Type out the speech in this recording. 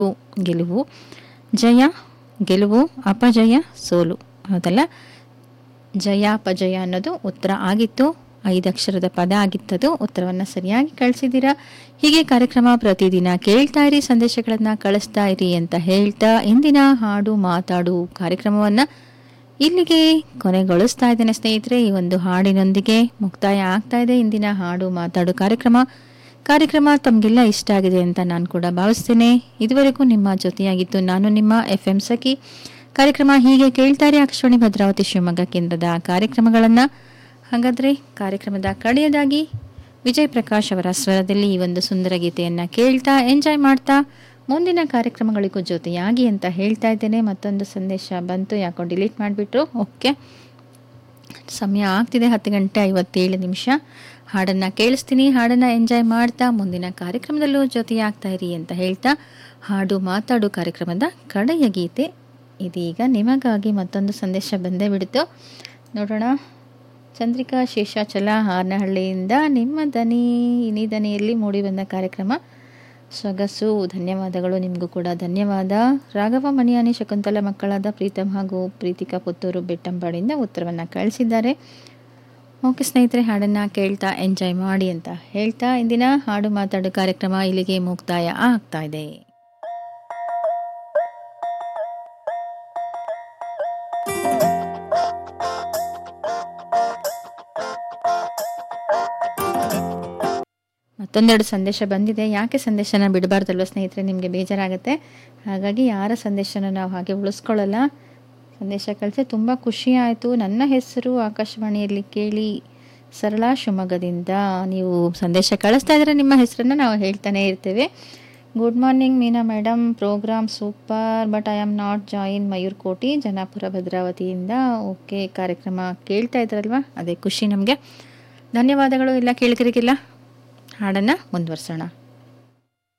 ಗೆಲುವು, ಜಯ ಗೆಲುವು, ಅಪಜಯ ಸೋಲು. ಹೌದಲ್ಲ? ಜಯ ಅಪಜಯ ಅನ್ನೋದು ಉತ್ತರ ಆಗಿತ್ತು. 5 ಅಕ್ಷರದ ಪದ ಆಗಿತ್ತದು. ಉತ್ತರವನ್ನು ಸರಿಯಾಗಿ ಕಳಿಸಿದ್ದೀರಾ. ಹೀಗೆ ಕಾರ್ಯಕ್ರಮ ಪ್ರತಿದಿನ ಕೇಳ್ತಾ ಇರಿ, ಸಂದೇಶಗಳನ್ನು ಕಳಿಸ್ತಾ ಇರಿ ಅಂತ ಹೇಳ್ತಾ ಇಂದಿನ ಹಾಡು ಮಾತಾಡು ಕಾರ್ಯಕ್ರಮವನ್ನು ಇಲ್ಲಿಗೆ ಕೊನೆಗೊಳಿಸ್ತಾ ಇದ್ದೇನೆ ಸ್ನೇಹಿತರೆ. ಈ ಒಂದು ಹಾಡಿನೊಂದಿಗೆ ಮುಕ್ತಾಯ ಆಗ್ತಾ ಇದೆ ಇಂದಿನ ಹಾಡು ಮಾತಾಡು ಕಾರ್ಯಕ್ರಮ ತಮಗೆಲ್ಲ ಇಷ್ಟ ಆಗಿದೆ ಅಂತ ನಾನು ಕೂಡ ಭಾವಿಸ್ತೇನೆ. ಇದುವರೆಗೂ ನಿಮ್ಮ ಜೊತೆಯಾಗಿತ್ತು ನಾನು ನಿಮ್ಮ FM ಸಖಿ. ಕಾರ್ಯಕ್ರಮ ಹೀಗೆ ಕೇಳ್ತಾರೆ ಆಕಾಶವಾಣಿ ಭದ್ರಾವತಿ ಶಿವಮೊಗ್ಗ ಕೇಂದ್ರದ ಕಾರ್ಯಕ್ರಮಗಳನ್ನು. ಹಾಗಾದರೆ ಕಾರ್ಯಕ್ರಮದ ಕಡೆಯದಾಗಿ ವಿಜಯ್ ಪ್ರಕಾಶ್ ಅವರ ಸ್ವರದಲ್ಲಿ ಈ ಒಂದು ಸುಂದರ ಗೀತೆಯನ್ನು ಕೇಳ್ತಾ ಎಂಜಾಯ್ ಮಾಡ್ತಾ ಮುಂದಿನ ಕಾರ್ಯಕ್ರಮಗಳಿಗೂ ಜೊತೆಯಾಗಿ ಅಂತ ಹೇಳ್ತಾ ಇದ್ದೇನೆ. ಮತ್ತೊಂದು ಸಂದೇಶ ಬಂತು, ಯಾಕೋ ಡಿಲೀಟ್ ಮಾಡಿಬಿಟ್ರು. ಓಕೆ, ಸಮಯ ಆಗ್ತಿದೆ 10:57. ಹಾಡನ್ನು ಕೇಳಿಸ್ತೀನಿ. ಹಾಡನ್ನು ಎಂಜಾಯ್ ಮಾಡ್ತಾ ಮುಂದಿನ ಕಾರ್ಯಕ್ರಮದಲ್ಲೂ ಜೊತೆಯಾಗ್ತಾ ಇರಿ ಅಂತ ಹೇಳ್ತಾ ಹಾಡು ಮಾತಾಡು ಕಾರ್ಯಕ್ರಮದ ಕಡೆಯ ಗೀತೆ ಇದೀಗ ನಿಮಗಾಗಿ. ಮತ್ತೊಂದು ಸಂದೇಶ ಬಂದೇ ಬಿಡ್ತು, ನೋಡೋಣ. ಚಂದ್ರಿಕಾ ಶೇಷಾಚಲ ಹಾರನಹಳ್ಳಿಯಿಂದ ನಿಮ್ಮ ಇನಿ ದನಿಯಲ್ಲಿ ಮೂಡಿಬಂದ ಕಾರ್ಯಕ್ರಮ ಸೊಗಸು. ಧನ್ಯವಾದಗಳು, ನಿಮಗೂ ಕೂಡ ಧನ್ಯವಾದ. ರಾಘವ ಮಣಿಯಾನಿ ಶಕುಂತಲ ಮಕ್ಕಳಾದ ಪ್ರೀತಮ್ ಹಾಗೂ ಪ್ರೀತಿಕಾ ಪುತ್ತೂರು ಬೆಟ್ಟಂಪಾಡಿಯಿಂದ ಉತ್ತರವನ್ನು ಕಳಿಸಿದ್ದಾರೆ. ಓಕೆ ಸ್ನೇಹಿತರೆ, ಹಾಡನ್ನು ಕೇಳ್ತಾ ಎಂಜಾಯ್ ಮಾಡಿ ಅಂತ ಹೇಳ್ತಾ ಇಂದಿನ ಹಾಡು ಮಾತಾಡು ಕಾರ್ಯಕ್ರಮ ಇಲ್ಲಿಗೆ ಮುಕ್ತಾಯ ಆಗ್ತಾ ಇದೆ. ಮತ್ತೊಂದೆರಡು ಸಂದೇಶ ಬಂದಿದೆ. ಯಾಕೆ ಸಂದೇಶನ ಬಿಡಬಾರ್ದಲ್ವ ಸ್ನೇಹಿತರೆ, ನಿಮಗೆ ಬೇಜಾರಾಗುತ್ತೆ. ಹಾಗಾಗಿ ಯಾರ ಸಂದೇಶನ ನಾವು ಹಾಗೆ ಉಳಿಸ್ಕೊಳ್ಳಲ್ಲ. ಸಂದೇಶ ಕಳಿಸಿ ತುಂಬ ಖುಷಿ ಆಯಿತು. ನನ್ನ ಹೆಸರು ಆಕಾಶವಾಣಿಯಲ್ಲಿ ಕೇಳಿ ಸರಳಾ ಶಿವಮೊಗ್ಗದಿಂದ. ನೀವು ಸಂದೇಶ ಕಳಿಸ್ತಾ ಇದ್ರೆ ನಿಮ್ಮ ಹೆಸರನ್ನು ನಾವು ಹೇಳ್ತಾನೆ ಇರ್ತೇವೆ. Good morning Meena madam, program super, but I am not join Mayurkoti, Janapura ಭದ್ರಾವತಿಯಿಂದ. ಓಕೆ, ಕಾರ್ಯಕ್ರಮ ಕೇಳ್ತಾ ಇದ್ರಲ್ವ, ಅದೇ ಖುಷಿ ನಮಗೆ. ಧನ್ಯವಾದಗಳು ಎಲ್ಲ ಕೇಳಿಕರಿಗೆಲ್ಲ. ಹಾಡನ್ನು ಮುಂದುವರ್ಸೋಣ.